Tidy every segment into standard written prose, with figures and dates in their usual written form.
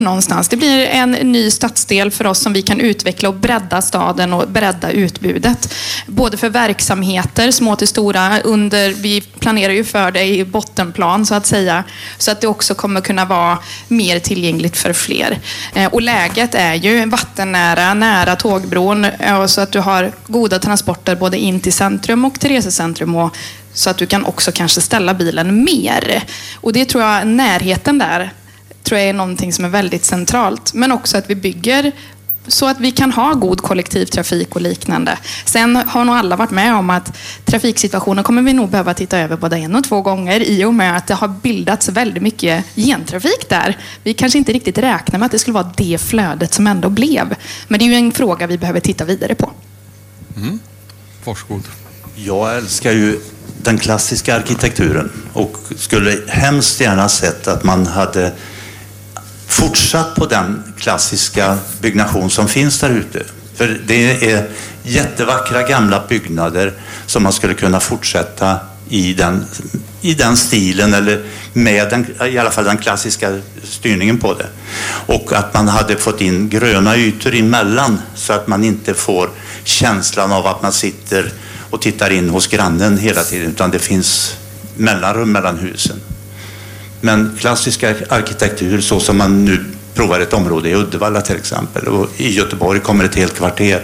någonstans. Det blir en ny stadsdel för oss som vi kan utveckla och bredda staden och bredda utbudet. Både för verksamheter, små till stora, vi planerar ju för det i bottenplan så att säga, så att det också kommer kunna vara mer tillgängligt för fler. Och läget är ju vattennära, nära tågbron, så att du har goda transporter både in till centrum och till resecentrum, och så att du kan också kanske ställa bilen mer. Och det tror jag, närheten där tror jag är någonting som är väldigt centralt. Men också att vi bygger så att vi kan ha god kollektivtrafik och liknande. Sen har nog alla varit med om att trafiksituationen kommer vi nog behöva titta över både 1 och 2 gånger, i och med att det har bildats väldigt mycket gentrafik där. Vi kanske inte riktigt räknar med att det skulle vara det flödet som ändå blev. Men det är ju en fråga vi behöver titta vidare på. Varsågod. Jag älskar ju den klassiska arkitekturen och skulle hemskt gärna sett att man hade fortsatt på den klassiska byggnation som finns där ute. För det är jättevackra gamla byggnader som man skulle kunna fortsätta i den stilen, eller med i alla fall den klassiska styrningen på det. Och att man hade fått in gröna ytor emellan, så att man inte får känslan av att man sitter och tittar in hos grannen hela tiden, utan det finns mellanrum mellan husen. Men klassiska arkitektur, så som man nu provar ett område i Uddevalla till exempel, och i Göteborg kommer ett helt kvarter.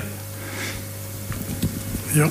Ja.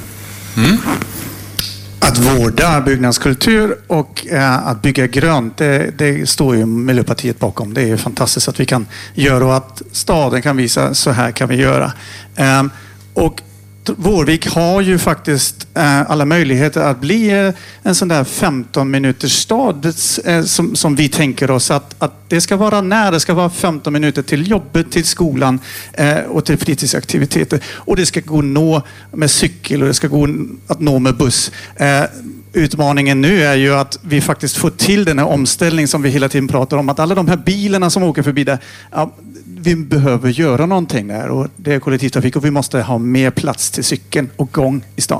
Att vårda byggnadskultur och att bygga grönt, det står ju Miljöpartiet bakom. Det är fantastiskt att vi kan göra, och att staden kan visa så här kan vi göra. Och Vårvik har ju faktiskt alla möjligheter att bli en sån där 15 minuters stad som vi tänker oss, att det ska vara nära, det ska vara 15 minuter till jobbet, till skolan och till fritidsaktiviteter, och det ska gå att nå med cykel och det ska gå att nå med buss. Utmaningen nu är ju att vi faktiskt får till den här omställningen som vi hela tiden pratar om, att alla de här bilarna som åker förbi där, vi behöver göra någonting där, och det är kollektivtrafik, och vi måste ha mer plats till cykeln och gång i stan.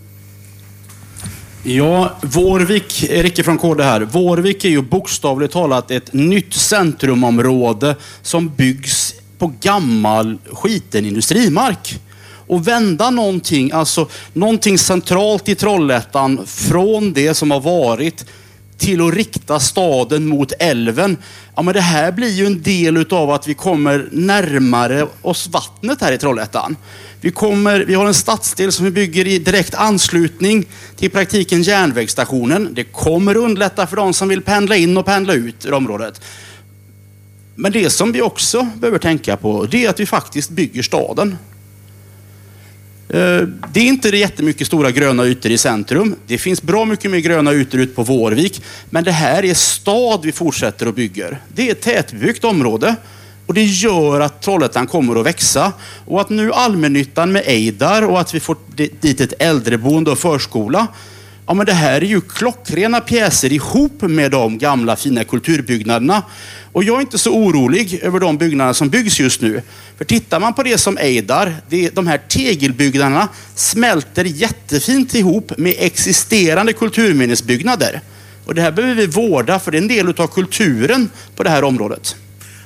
Ja, Vårvik, Erike från KD här. Vårvik är ju bokstavligt talat ett nytt centrumområde som byggs på gammal skiten industrimark. Och vända någonting, alltså någonting centralt i Trollhättan från det som har varit till att rikta staden mot älven. Ja, men det här blir ju en del utav att vi kommer närmare oss vattnet här i Trollhättan. Vi har en stadsdel som vi bygger i direkt anslutning till praktiken järnvägsstationen. Det kommer underlätta för de som vill pendla in och pendla ut ur området. Men det som vi också behöver tänka på, det är att vi faktiskt bygger staden. Det är inte jättemycket stora gröna ytor i centrum. Det finns bra mycket mer gröna ytor ut på Vårvik. Men det här är stad vi fortsätter att bygga. Det är ett tätbyggt område. Och det gör att Trollhättan kommer att växa. Och att nu allmännyttan med Eidar och att vi får dit ett äldreboende och förskola. Ja, men det här är ju klockrena pjäser ihop med de gamla fina kulturbyggnaderna. Och jag är inte så orolig över de byggnader som byggs just nu. För tittar man på det som Eidar, de här tegelbyggnaderna smälter jättefint ihop med existerande kulturminnesbyggnader. Och det här behöver vi vårda, för det är en del av kulturen på det här området.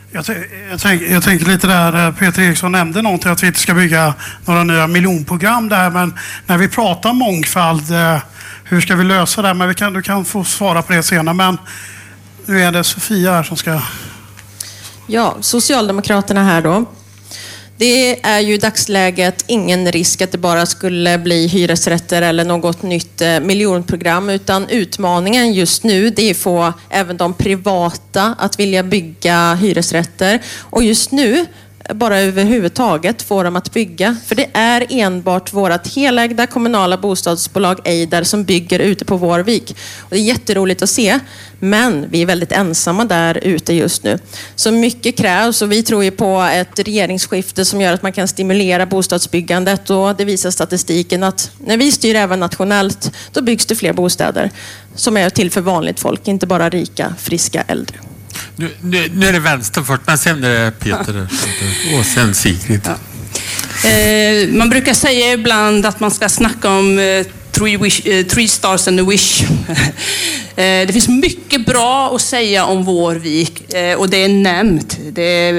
Jag tänker lite där, Peter Eriksson nämnde någonting att vi inte ska bygga några nya miljonprogram där, men när vi pratar mångfald, hur ska vi lösa det? Men du kan få svara på det senare, men nu är det Sofia här som ska... Ja, Socialdemokraterna här då. Det är ju i dagsläget ingen risk att det bara skulle bli hyresrätter eller något nytt miljonprogram, utan utmaningen just nu det är att få även de privata att vilja bygga hyresrätter, och just nu bara överhuvudtaget få dem att bygga. För det är enbart vårt helägda kommunala bostadsbolag Eidar som bygger ute på Vårvik. Och det är jätteroligt att se, men vi är väldigt ensamma där ute just nu. Så mycket krävs, och vi tror ju på ett regeringsskifte som gör att man kan stimulera bostadsbyggandet, och det visar statistiken att när vi styr även nationellt, då byggs det fler bostäder som är till för vanligt folk, inte bara rika, friska äldre. Nu är det vänster först, men sen är det Peter och sen Sigrid. Ja. Man brukar säga ibland att man ska snacka om Three stars and a wish. Det finns mycket bra att säga om Vårvik och det är nämnt. Det